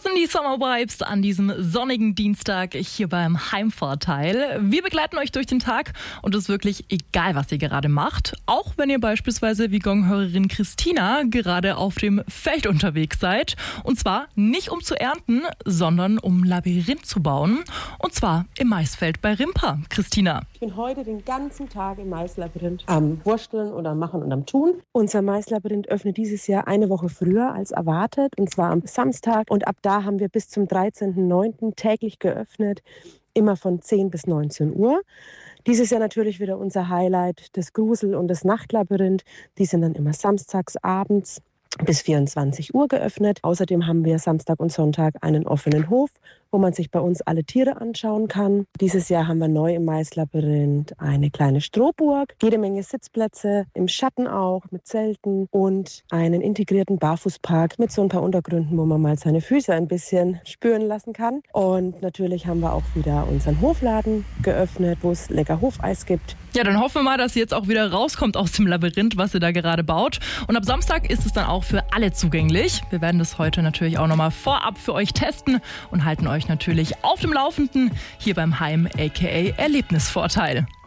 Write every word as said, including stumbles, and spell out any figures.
sind die Summer Vibes an diesem sonnigen Dienstag hier beim Heimvorteil. Wir begleiten euch durch den Tag und es ist wirklich egal, was ihr gerade macht. Auch wenn ihr beispielsweise wie Gonghörerin Christina gerade auf dem Feld unterwegs seid. Und zwar nicht um zu ernten, sondern um Labyrinth zu bauen. Und zwar im Maisfeld bei Rimpa. Christina. Ich bin heute den ganzen Tag im Maislabyrinth am Wursteln und am Machen und am Tun. Unser Maislabyrinth öffnet dieses Jahr eine Woche früher als erwartet, und zwar am Samstag. Und ab da haben wir bis zum dreizehnten neunten täglich geöffnet, immer von zehn bis neunzehn Uhr. Dieses Jahr natürlich wieder unser Highlight, das Grusel- und das Nachtlabyrinth. Die sind dann immer samstags abends bis vierundzwanzig Uhr geöffnet. Außerdem haben wir Samstag und Sonntag einen offenen Hof, wo man sich bei uns alle Tiere anschauen kann. Dieses Jahr haben wir neu im Maislabyrinth eine kleine Strohburg, jede Menge Sitzplätze, im Schatten auch, mit Zelten und einen integrierten Barfußpark mit so ein paar Untergründen, wo man mal seine Füße ein bisschen spüren lassen kann. Und natürlich haben wir auch wieder unseren Hofladen geöffnet, wo es lecker Hofeis gibt. Ja, dann hoffen wir mal, dass ihr jetzt auch wieder rauskommt aus dem Labyrinth, was ihr da gerade baut. Und ab Samstag ist es dann auch für alle zugänglich. Wir werden das heute natürlich auch nochmal vorab für euch testen und halten euch natürlich auf dem Laufenden hier beim Heim aka Erlebnisvorteil.